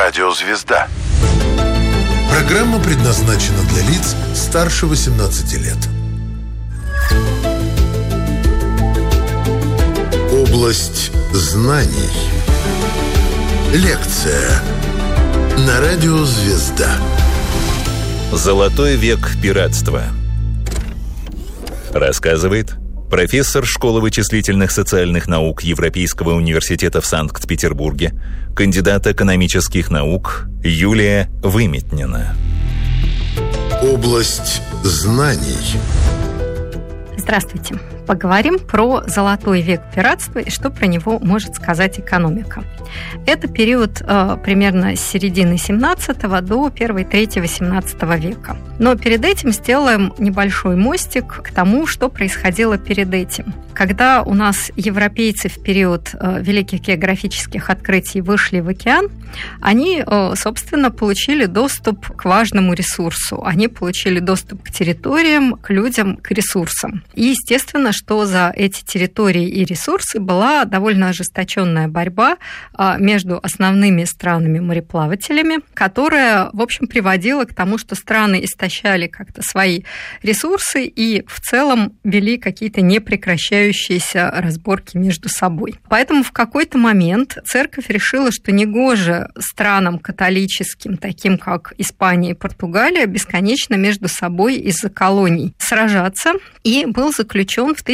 Радио «Звезда». Программа предназначена для лиц старше 18 лет. Область знаний. Лекция на Радио «Звезда». Золотой век пиратства. Рассказывает профессор Школы вычислительных социальных наук Европейского университета в Санкт-Петербурге, кандидат экономических наук Юлия Выметнина. Область знаний. Здравствуйте. Поговорим про золотой век пиратства и что про него может сказать экономика. Это период примерно с середины 17 до первой трети 18 века. Но перед этим сделаем небольшой мостик к тому, что происходило перед этим. Когда у нас европейцы в период великих географических открытий вышли в океан, они, собственно, получили доступ к важному ресурсу. Они получили доступ к территориям, к людям, к ресурсам. И, естественно, что за эти территории и ресурсы была довольно ожесточенная борьба между основными странами-мореплавателями, которая, в общем, приводила к тому, что страны истощали как-то свои ресурсы и в целом вели какие-то непрекращающиеся разборки между собой. Поэтому в какой-то момент церковь решила, что негоже странам католическим, таким как Испания и Португалия, бесконечно между собой из-за колоний сражаться, и был заключен в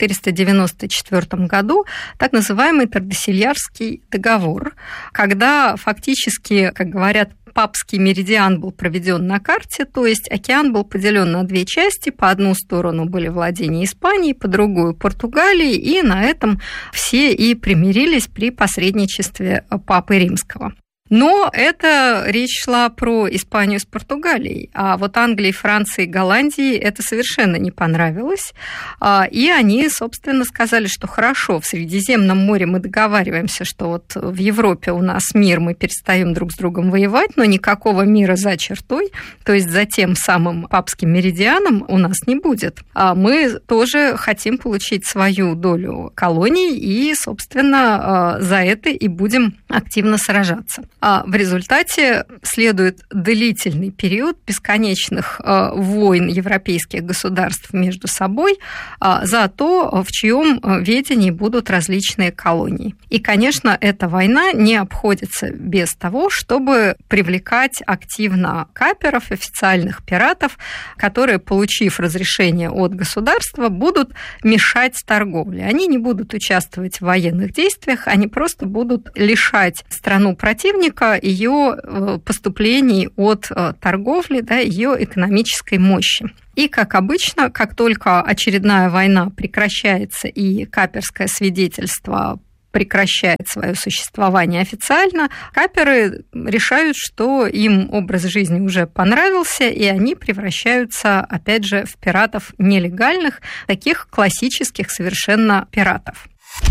1494 году так называемый Тардесильярский договор, когда фактически, как говорят, папский меридиан был проведен на карте, то есть океан был поделен на две части. По одну сторону были владения Испании, по другую Португалии, и на этом все и примирились при посредничестве Папы Римского. Но это речь шла про Испанию с Португалией, а вот Англии, Франции, Голландии это совершенно не понравилось, и они, собственно, сказали, что хорошо, в Средиземном море мы договариваемся, что вот в Европе у нас мир, мы перестаем друг с другом воевать, но никакого мира за чертой, то есть за тем самым папским меридианом у нас не будет. А мы тоже хотим получить свою долю колоний и, собственно, за это и будем активно сражаться. В результате следует длительный период бесконечных войн европейских государств между собой за то, в чьем ведении будут различные колонии. И, конечно, эта война не обходится без того, чтобы привлекать активно каперов, официальных пиратов, которые, получив разрешение от государства, будут мешать торговле. Они не будут участвовать в военных действиях, они просто будут лишать страну противника ее поступлений от торговли, ее экономической мощи. И, как обычно, как только очередная война прекращается и каперское свидетельство прекращает свое существование официально, каперы решают, что им образ жизни уже понравился, и они превращаются, опять же, в пиратов нелегальных, таких классических совершенно пиратов.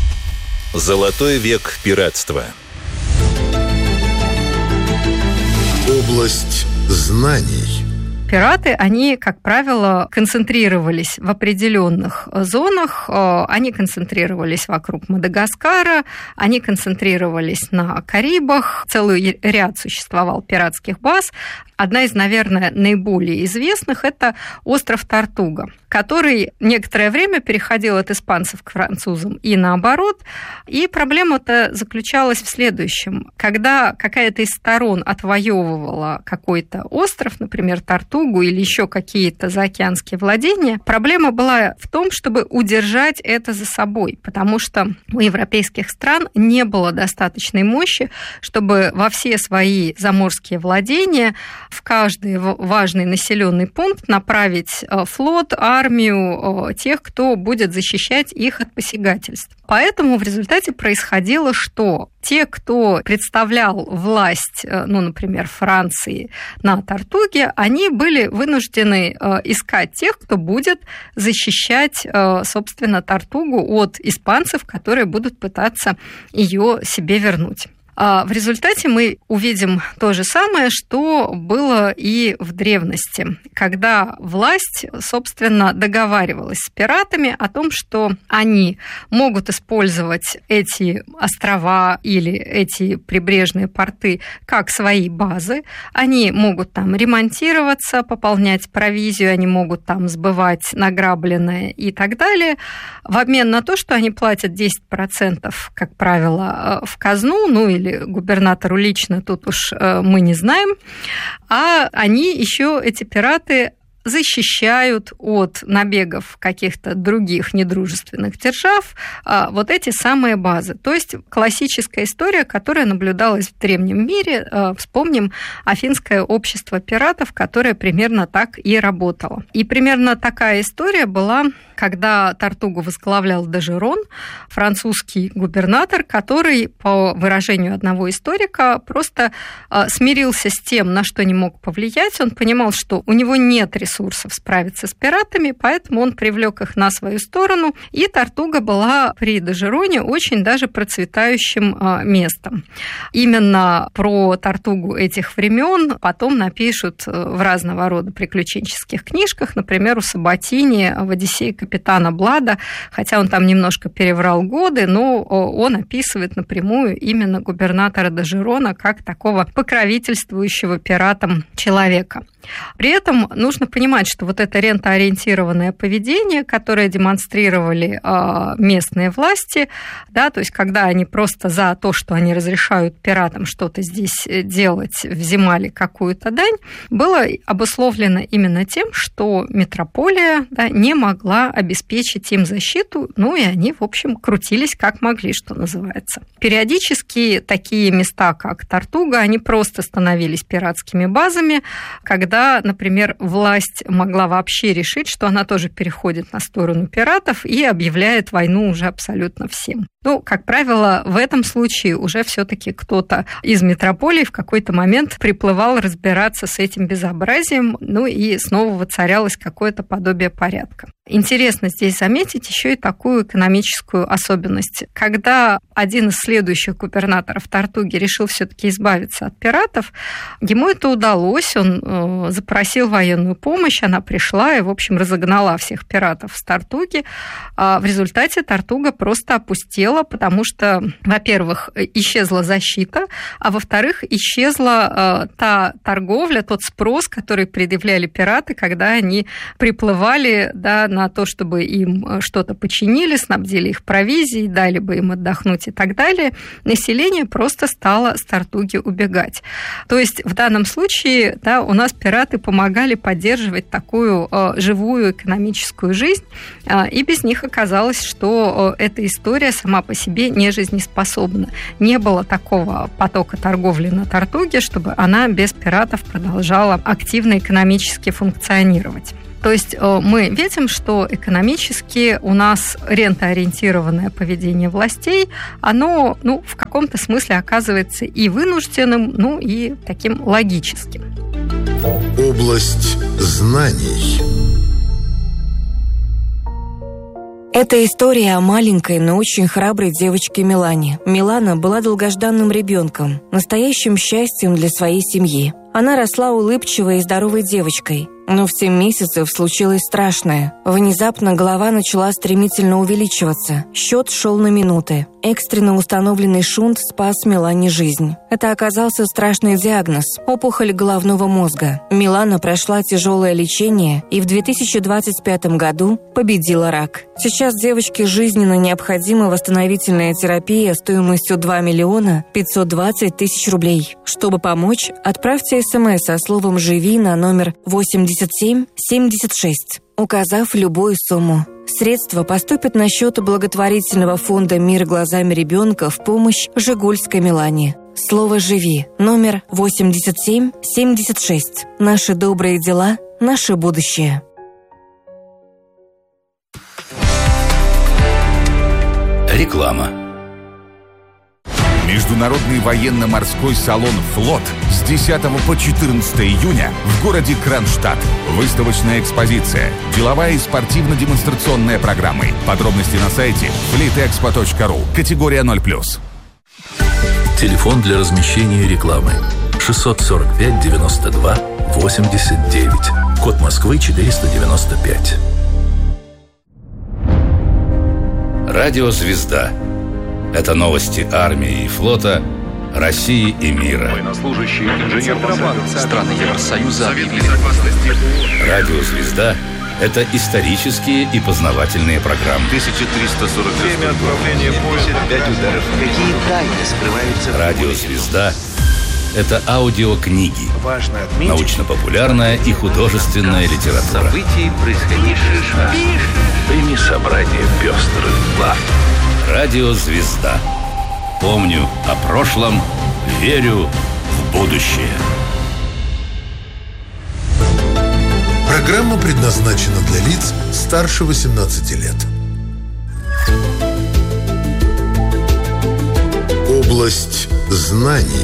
Золотой век пиратства. Область знаний. Пираты, они, как правило, концентрировались в определенных зонах, они концентрировались вокруг Мадагаскара, они концентрировались на Карибах, целый ряд существовал пиратских баз. Одна из, наверное, наиболее известных – это остров Тортуга, который некоторое время переходил от испанцев к французам и наоборот. И проблема-то заключалась в следующем. Когда какая-то из сторон отвоевывала какой-то остров, например, Тортугу или еще какие-то заокеанские владения, проблема была в том, чтобы удержать это за собой, потому что у европейских стран не было достаточной мощи, чтобы во все свои заморские владения в каждый важный населенный пункт направить флот, армию тех, кто будет защищать их от посягательств. Поэтому в результате происходило, что те, кто представлял власть, например, Франции на Тортуге, они были вынуждены искать тех, кто будет защищать, собственно, Тортугу от испанцев, которые будут пытаться ее себе вернуть. В результате мы увидим то же самое, что было и в древности, когда власть, собственно, договаривалась с пиратами о том, что они могут использовать эти острова или эти прибрежные порты как свои базы, они могут там ремонтироваться, пополнять провизию, они могут там сбывать награбленное и так далее, в обмен на то, что они платят 10%, как правило, в казну, ну или губернатору лично, тут уж мы не знаем, а они еще, эти пираты, защищают от набегов каких-то других недружественных держав вот эти самые базы. То есть классическая история, которая наблюдалась в древнем мире. Вспомним Афинское общество пиратов, которое примерно так и работало. И примерно такая история была, когда Тартугу возглавлял Дежерон, французский губернатор, который, по выражению одного историка, просто смирился с тем, на что не мог повлиять. Он понимал, что у него нет ресурсов справиться с пиратами, поэтому он привлек их на свою сторону, и Тартуга была при Дежероне очень даже процветающим местом. Именно про Тартугу этих времен потом напишут в разного рода приключенческих книжках, например, у Сабатини в «Одиссее капитана Блада», хотя он там немножко переврал годы, но он описывает напрямую именно губернатора Дежерона как такого покровительствующего пиратам человека. При этом нужно понимать, что вот это рентоориентированное поведение, которое демонстрировали местные власти, да, то есть когда они просто за то, что они разрешают пиратам что-то здесь делать, взимали какую-то дань, было обусловлено именно тем, что метрополия, да, не могла обеспечить им защиту, ну и они, в общем, крутились как могли, что называется. Периодически такие места, как Тартуга, они просто становились пиратскими базами, когда, например, власть могла вообще решить, что она тоже переходит на сторону пиратов и объявляет войну уже абсолютно всем. Ну, как правило, в этом случае уже все-таки кто-то из метрополии в какой-то момент приплывал разбираться с этим безобразием, ну и снова воцарялось какое-то подобие порядка. Интересно здесь заметить еще и такую экономическую особенность. Когда один из следующих губернаторов Тартуги решил все-таки избавиться от пиратов, ему это удалось, он запросил военную помощь, она пришла и, в общем, разогнала всех пиратов с Тартуги. В результате Тартуга просто опустела, потому что, во-первых, исчезла защита, а во-вторых, исчезла та торговля, тот спрос, который предъявляли пираты, когда они приплывали, да, на то, чтобы им что-то починили, снабдили их провизией, дали бы им отдохнуть и так далее. Население просто стало с Тартуги убегать. То есть в данном случае, да, у нас пираты помогали поддерживать такую живую экономическую жизнь, и без них оказалось, что эта история сама по себе не жизнеспособна. Не было такого потока торговли на Тартуге, чтобы она без пиратов продолжала активно экономически функционировать. То есть мы видим, что экономически у нас рентоориентированное поведение властей, оно, в каком-то смысле оказывается и вынужденным, и таким логическим. Область знаний. Это история о маленькой, но очень храброй девочке Милане. Милана была долгожданным ребенком, настоящим счастьем для своей семьи. Она росла улыбчивой и здоровой девочкой. Но в 7 месяцев случилось страшное. Внезапно голова начала стремительно увеличиваться. Счет шел на минуты. Экстренно установленный шунт спас Милане жизнь. Это оказался страшный диагноз – опухоль головного мозга. Милана прошла тяжелое лечение и в 2025 году победила рак. Сейчас девочке жизненно необходима восстановительная терапия стоимостью 2 миллиона 520 тысяч рублей. Чтобы помочь, отправьте СМС со словом «Живи» на номер 8776, указав любую сумму. Средства поступят на счет благотворительного фонда «Мир глазами ребенка» в помощь Жигульской Милане. Слово «Живи» номер 8776. Наши добрые дела, наше будущее. Реклама. Международный военно-морской салон «Флот» с 10 по 14 июня в городе Кронштадт. Выставочная экспозиция, деловая и спортивно-демонстрационная программы. Подробности на сайте fleetexpo.ru. Категория 0+. Телефон для размещения рекламы 645 92 89. Код Москвы 495. Радио «Звезда». Это новости армии и флота, России и мира. Военнослужащие, страны Евросоюза объявили. Радио «Звезда» — это исторические и познавательные программы. 1340. Время отправления поезда. 5 ударов. Какие тайны скрываются? Радио «Звезда» — это аудиокниги, Важно отметить, научно-популярная и художественная литература. событий, происходивших. Прими собрание пестрых глав. Радио «Звезда». Помню о прошлом, верю в будущее. Программа предназначена для лиц старше 18 лет. Область знаний.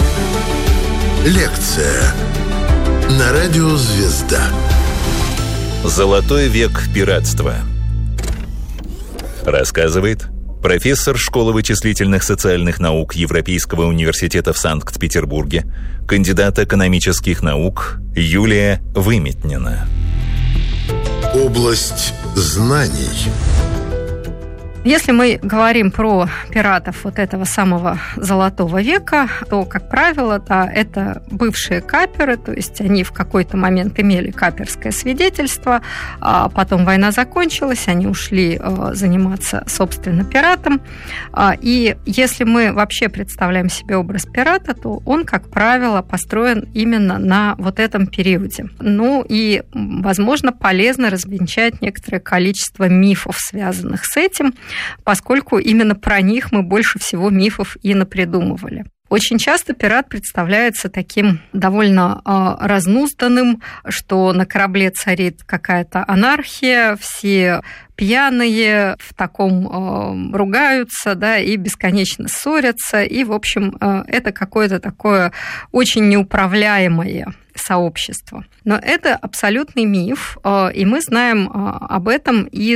Лекция на радио «Звезда». Золотой век пиратства. Рассказывает профессор Школы вычислительных социальных наук Европейского университета в Санкт-Петербурге, кандидат экономических наук Юлия Выметнина. Область знаний. Если мы говорим про пиратов вот этого самого Золотого века, то, как правило, да, это бывшие каперы, то есть они в какой-то момент имели каперское свидетельство, а потом война закончилась, они ушли заниматься, собственно, пиратом. И если мы вообще представляем себе образ пирата, то он, как правило, построен именно на вот этом периоде. Ну и, возможно, полезно развенчать некоторое количество мифов, связанных с этим, поскольку именно про них мы больше всего мифов и напридумывали. Очень часто пират представляется таким довольно разнузданным, что на корабле царит какая-то анархия, все пьяные, в таком ругаются, да, и бесконечно ссорятся, и, в общем, это какое-то такое очень неуправляемое сообщество. Но это абсолютный миф, и мы знаем об этом из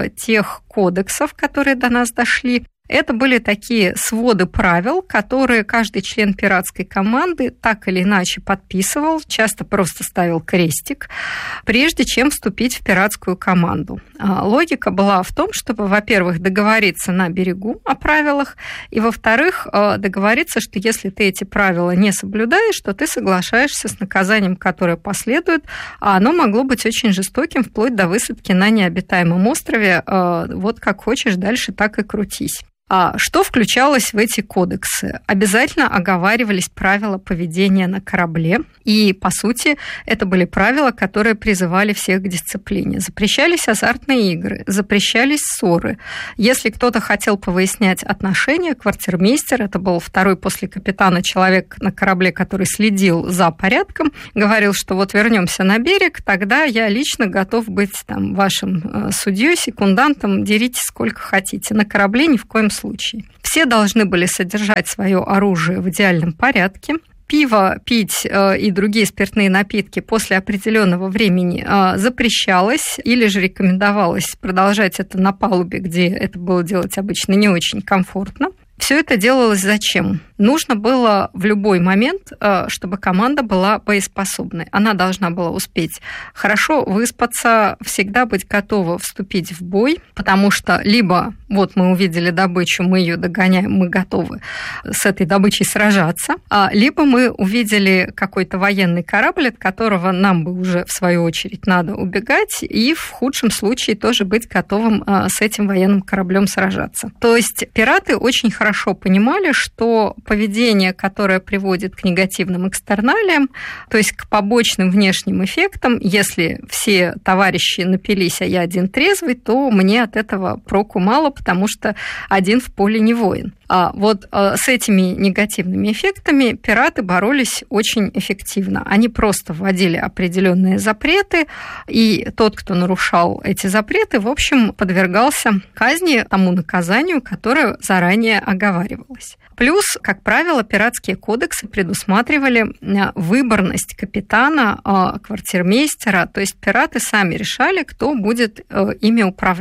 тех кодексов, которые до нас дошли. Это были такие своды правил, которые каждый член пиратской команды так или иначе подписывал, часто просто ставил крестик, прежде чем вступить в пиратскую команду. Логика была в том, чтобы, во-первых, договориться на берегу о правилах, и, во-вторых, договориться, что если ты эти правила не соблюдаешь, то ты соглашаешься с наказанием, которое последует, а оно могло быть очень жестоким, вплоть до высадки на необитаемом острове. Вот как хочешь, дальше так и крутись. Что включалось в эти кодексы? Обязательно оговаривались правила поведения на корабле, и, по сути, это были правила, которые призывали всех к дисциплине. Запрещались азартные игры, запрещались ссоры. Если кто-то хотел повыяснять отношения, квартирмейстер, это был второй после капитана человек на корабле, который следил за порядком, говорил, что вот вернемся на берег, тогда я лично готов быть там вашим судьей, секундантом, деритесь сколько хотите. На корабле ни в коем случае. Все должны были содержать свое оружие в идеальном порядке. Пиво пить и другие спиртные напитки после определенного времени запрещалось или же рекомендовалось продолжать это на палубе, где это было делать обычно не очень комфортно. Все это делалось зачем? Нужно было в любой момент, чтобы команда была боеспособной. Она должна была успеть хорошо выспаться, всегда быть готова вступить в бой, потому что либо вот мы увидели добычу, мы ее догоняем, мы готовы с этой добычей сражаться, либо мы увидели какой-то военный корабль, от которого нам бы уже в свою очередь надо убегать, и в худшем случае тоже быть готовым с этим военным кораблем сражаться. То есть пираты очень хорошо понимали, что поведение, которое приводит к негативным экстерналиям, то есть к побочным внешним эффектам, если все товарищи напились, а я один трезвый, то мне от этого проку мало, потому что один в поле не воин. А вот с этими негативными эффектами пираты боролись очень эффективно. Они просто вводили определенные запреты, и тот, кто нарушал эти запреты, в общем, подвергался казни, тому наказанию, которое заранее оговаривалось. Плюс, как правило, пиратские кодексы предусматривали выборность капитана, квартирмейстера, то есть пираты сами решали, кто будет ими управлять.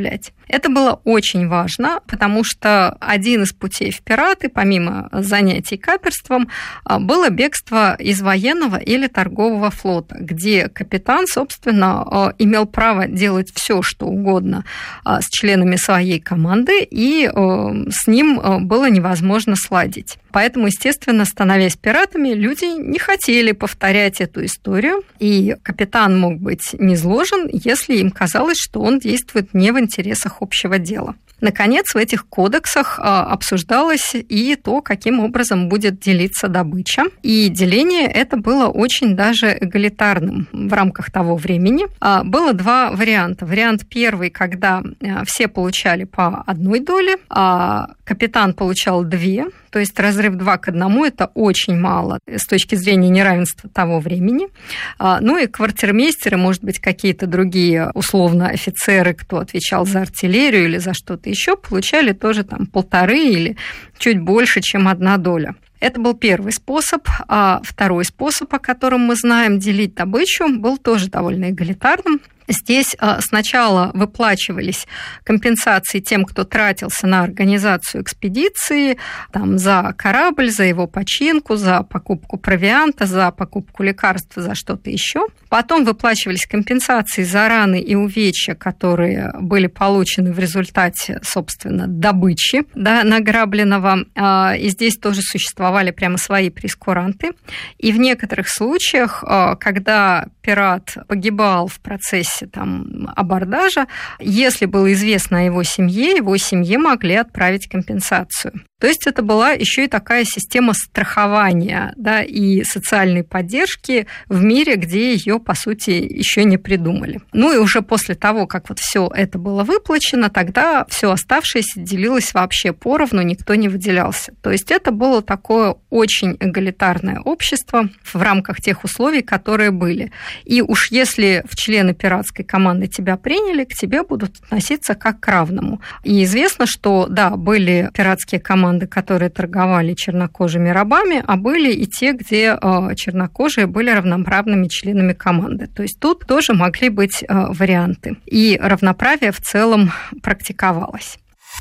Это было очень важно, потому что один из путей в пираты, помимо занятий каперством, было бегство из военного или торгового флота, где капитан, собственно, имел право делать все, что угодно с членами своей команды, и с ним было невозможно сладить. Поэтому, естественно, становясь пиратами, люди не хотели повторять эту историю, и капитан мог быть низложен, если им казалось, что он действует не в интересах общего дела. Наконец, в этих кодексах обсуждалось и то, каким образом будет делиться добыча. И деление это было очень даже эгалитарным в рамках того времени. Было два варианта. Вариант первый, когда все получали по одной доле, а капитан получал 2, то есть разрыв 2 к 1 – это очень мало с точки зрения неравенства того времени. Ну и квартирмейстеры, может быть, какие-то другие условно офицеры, кто отвечал за артиллерию или за что-то еще, получали тоже там 1,5 или чуть больше, чем 1 доля. Это был первый способ. А второй способ, о котором мы знаем, делить добычу, был тоже довольно эгалитарным. Здесь сначала выплачивались компенсации тем, кто тратился на организацию экспедиции, там, за корабль, за его починку, за покупку провианта, за покупку лекарств, за что-то еще. Потом выплачивались компенсации за раны и увечья, которые были получены в результате, собственно, добычи, да, награбленного. И здесь тоже существовали прямо свои прейскуранты. И в некоторых случаях, когда пират погибал в процессе там, абордажа, если было известно о его семье могли отправить компенсацию. То есть это была еще и такая система страхования, да, и социальной поддержки в мире, где ее, по сути, еще не придумали. Ну и уже после того, как вот все это было выплачено, тогда все оставшееся делилось вообще поровну, никто не выделялся. То есть это было такое очень эгалитарное общество в рамках тех условий, которые были. И уж если в члены пиратской команды тебя приняли, к тебе будут относиться как к равному. И известно, что, да, были пиратские команды, которые торговали чернокожими рабами, а были и те, где чернокожие были равноправными членами команды. То есть тут тоже могли быть варианты. И равноправие в целом практиковалось.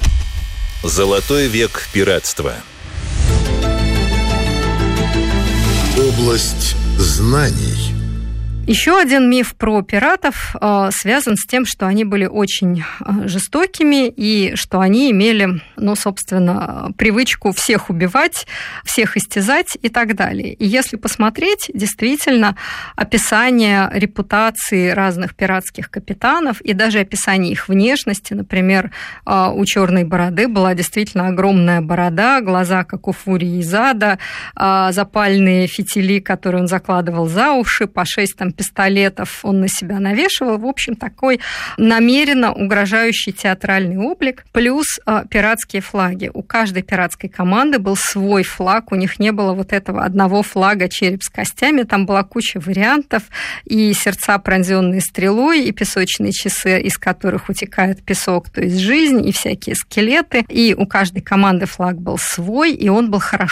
Золотой век пиратства. Область знаний. Еще один миф про пиратов связан с тем, что они были очень жестокими и что они имели, ну, собственно, привычку всех убивать, всех истязать и так далее. И если посмотреть, действительно, описание репутации разных пиратских капитанов и даже описание их внешности, например, у Черной бороды была действительно огромная борода, глаза, как у Фурии из ада, запальные фитили, которые он закладывал за уши, по 6 пистолетов он на себя навешивал. В общем, такой намеренно угрожающий театральный облик. Плюс пиратские флаги. У каждой пиратской команды был свой флаг. У них не было вот этого одного флага череп с костями. Там была куча вариантов. И сердца, пронзенные стрелой, и песочные часы, из которых утекает песок, то есть жизнь, и всякие скелеты. И у каждой команды флаг был свой, и он был хорошо